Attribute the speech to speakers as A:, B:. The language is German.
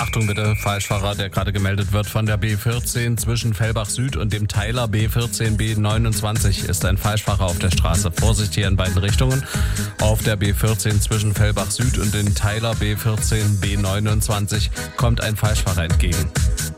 A: Achtung bitte, Falschfahrer, der gerade gemeldet wird von der B14 zwischen Fellbach Süd und dem Teiler B14 B29 ist ein Falschfahrer auf der Straße. Vorsicht hier in beiden Richtungen. Auf der B14 zwischen Fellbach Süd und dem Teiler B14 B29 kommt ein Falschfahrer entgegen.